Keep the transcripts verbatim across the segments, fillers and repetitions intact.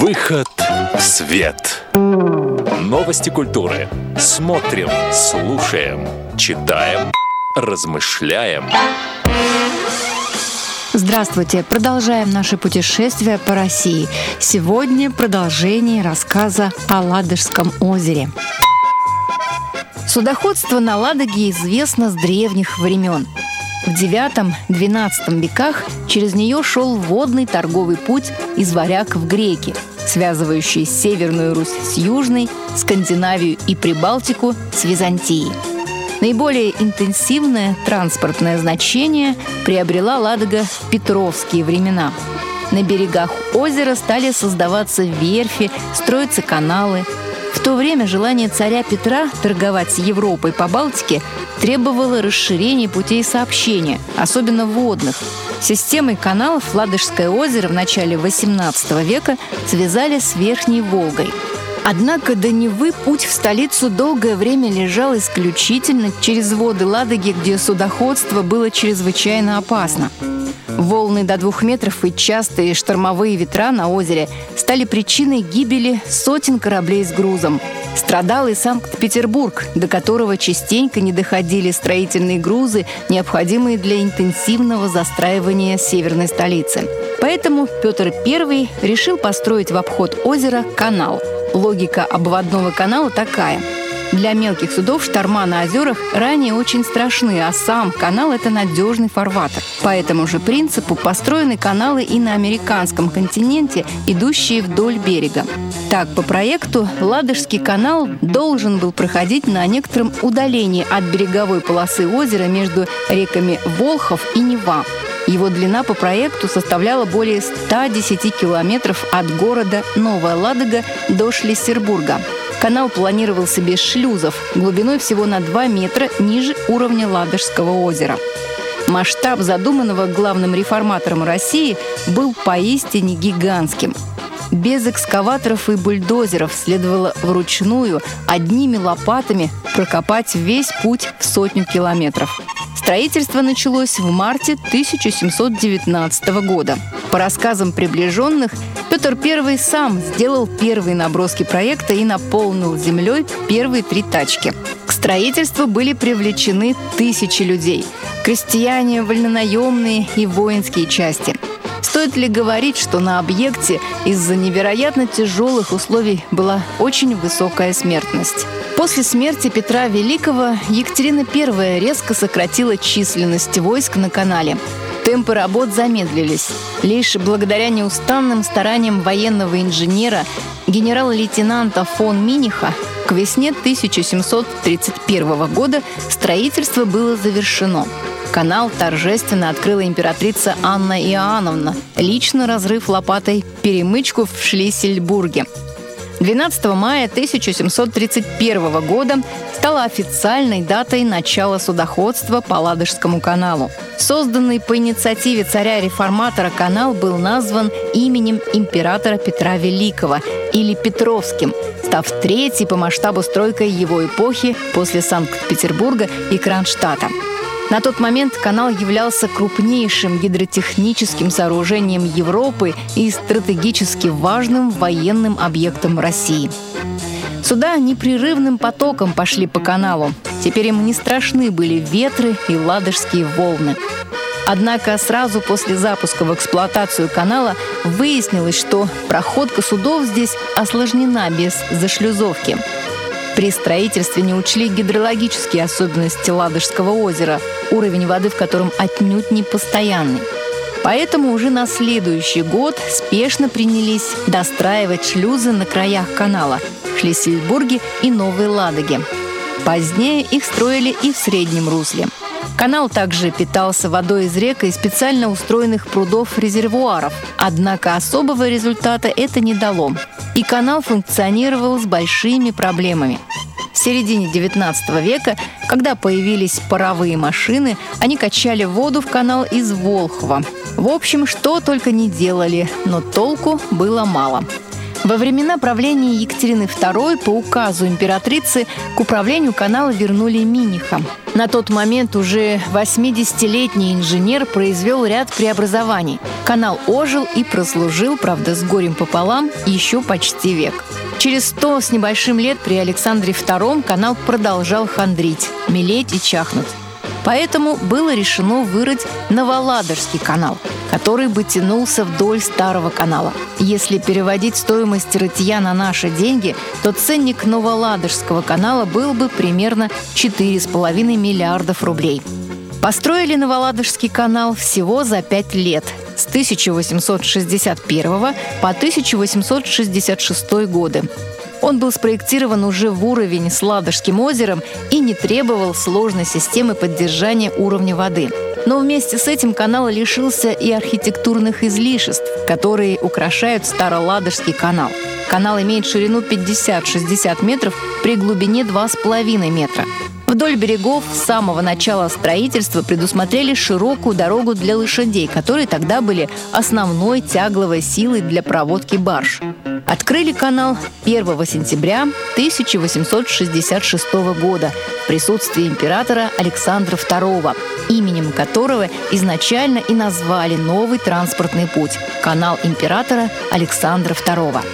Выход в свет. Новости культуры. Смотрим, слушаем, читаем, размышляем. Здравствуйте! Продолжаем наше путешествие по России. Сегодня продолжение рассказа о Ладожском озере. Судоходство на Ладоге известно с древних времен. В девятом-двенадцатом веках через нее шел водный торговый путь из Варяг в Греки, связывающий Северную Русь с Южной, Скандинавию и Прибалтику с Византией. Наиболее интенсивное транспортное значение приобрела Ладога в петровские времена. На берегах озера стали создаваться верфи, строиться каналы. В то время желание царя Петра торговать с Европой по Балтике требовало расширения путей сообщения, особенно водных. Системой каналов Ладожское озеро в начале восемнадцатого века связали с Верхней Волгой. Однако до Невы путь в столицу долгое время лежал исключительно через воды Ладоги, где судоходство было чрезвычайно опасно. Волны до двух метров и частые штормовые ветра на озере стали причиной гибели сотен кораблей с грузом. Страдал и Санкт-Петербург, до которого частенько не доходили строительные грузы, необходимые для интенсивного застраивания северной столицы. Поэтому Петр Первый решил построить в обход озера канал. Логика обводного канала такая. Для мелких судов шторма на озерах ранее очень страшны, а сам канал – это надежный фарватер. По этому же принципу построены каналы и на американском континенте, идущие вдоль берега. Так, по проекту, Ладожский канал должен был проходить на некотором удалении от береговой полосы озера между реками Волхов и Нева. Его длина по проекту составляла более ста десяти километров от города Новая Ладога до Шлиссербурга. Канал планировался без шлюзов, глубиной всего на два метра ниже уровня Ладожского озера. Масштаб задуманного главным реформатором России был поистине гигантским. Без экскаваторов и бульдозеров следовало вручную, одними лопатами прокопать весь путь в сотню километров. Строительство началось в марте тысяча семьсот девятнадцатого года. По рассказам приближенных, Петр Первый сам сделал первые наброски проекта и наполнил землей первые три тачки. К строительству были привлечены тысячи людей – крестьяне, вольнонаемные и воинские части. Стоит ли говорить, что на объекте из-за невероятно тяжелых условий была очень высокая смертность? После смерти Петра Великого Екатерина Первая резко сократила численность войск на канале. Темпы работ замедлились. Лишь благодаря неустанным стараниям военного инженера генерал-лейтенанта фон Миниха к весне тысяча семьсот тридцать первого года строительство было завершено. Канал торжественно открыла императрица Анна Иоанновна, лично разрыв лопатой перемычку в Шлиссельбурге. двенадцатого мая тысяча семьсот тридцать первого года стала официальной датой начала судоходства по Ладожскому каналу. Созданный по инициативе царя-реформатора канал был назван именем императора Петра Великого или Петровским, став третьей по масштабу стройкой его эпохи после Санкт-Петербурга и Кронштадта. На тот момент канал являлся крупнейшим гидротехническим сооружением Европы и стратегически важным военным объектом России. Суда непрерывным потоком пошли по каналу. Теперь им не страшны были ветры и ладожские волны. Однако сразу после запуска в эксплуатацию канала выяснилось, что проходка судов здесь осложнена без зашлюзовки. При строительстве не учли гидрологические особенности Ладожского озера, уровень воды в котором отнюдь не постоянный. Поэтому уже на следующий год спешно принялись достраивать шлюзы на краях канала в Шлиссельбурге и Новой Ладоге. Позднее их строили и в среднем русле. Канал также питался водой из рек и специально устроенных прудов-резервуаров. Однако особого результата это не дало. И канал функционировал с большими проблемами. В середине девятнадцатого века, когда появились паровые машины, они качали воду в канал из Волхова. В общем, что только не делали, но толку было мало. Во времена правления Екатерины второй по указу императрицы к управлению канала вернули Миниха. На тот момент уже восьмидесятилетний инженер произвел ряд преобразований. Канал ожил и прослужил, правда, с горем пополам, еще почти век. Через сто с небольшим лет при Александре втором канал продолжал хандрить, мелеть и чахнуть. Поэтому было решено вырыть Новоладожский канал, который бы тянулся вдоль старого канала. Если переводить стоимость рытья на наши деньги, то ценник Новоладожского канала был бы примерно четыре с половиной миллиардов рублей. Построили Новоладожский канал всего за пять лет, с тысяча восемьсот шестьдесят первого по тысяча восемьсот шестьдесят шестой годы. Он был спроектирован уже в уровень с Ладожским озером и не требовал сложной системы поддержания уровня воды. Но вместе с этим канал лишился и архитектурных излишеств, которые украшают Староладожский канал. Канал имеет ширину пятьдесят-шестьдесят метров при глубине два с половиной метра. Вдоль берегов с самого начала строительства предусмотрели широкую дорогу для лошадей, которые тогда были основной тягловой силой для проводки барж. Открыли канал первого сентября тысяча восемьсот шестьдесят шестого года в присутствии императора Александра второго, именем которого изначально и назвали новый транспортный путь – канал императора Александра второго.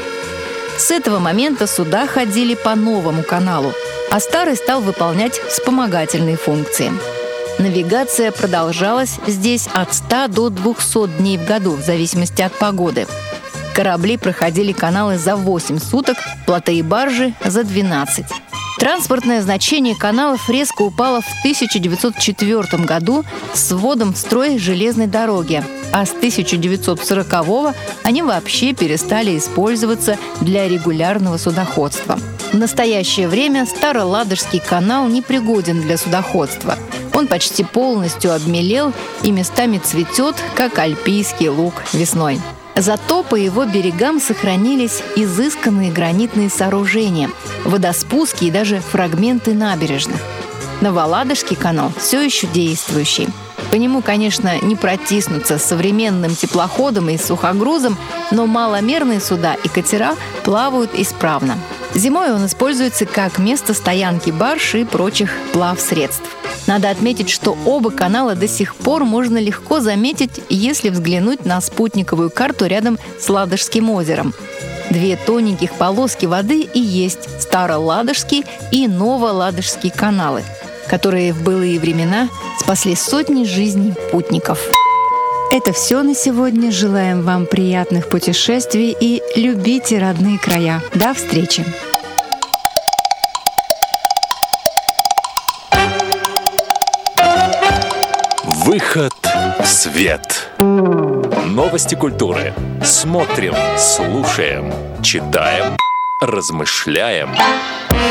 С этого момента суда ходили по новому каналу, а старый стал выполнять вспомогательные функции. Навигация продолжалась здесь от ста до двухсот дней в году, в зависимости от погоды. Корабли проходили каналы за восемь суток, плоты и баржи – за двенадцать. Транспортное значение каналов резко упало в тысяча девятьсот четвёртом году с вводом в строй железной дороги, а с тысяча девятьсот сорокового они вообще перестали использоваться для регулярного судоходства. В настоящее время Староладожский канал непригоден для судоходства. Он почти полностью обмелел и местами цветет, как альпийский луг весной. Зато по его берегам сохранились изысканные гранитные сооружения, водоспуски и даже фрагменты набережных. Новоладожский канал все еще действующий. По нему, конечно, не протиснуться с современным теплоходом и сухогрузом, но маломерные суда и катера плавают исправно. Зимой он используется как место стоянки барж и прочих плавсредств. Надо отметить, что оба канала до сих пор можно легко заметить, если взглянуть на спутниковую карту рядом с Ладожским озером. Две тоненьких полоски воды и есть Староладожский и Новоладожский каналы, которые в былые времена спасли сотни жизней путников. Это все на сегодня. Желаем вам приятных путешествий и любите родные края. До встречи! Выход в свет. Новости культуры. Смотрим, слушаем, читаем, размышляем.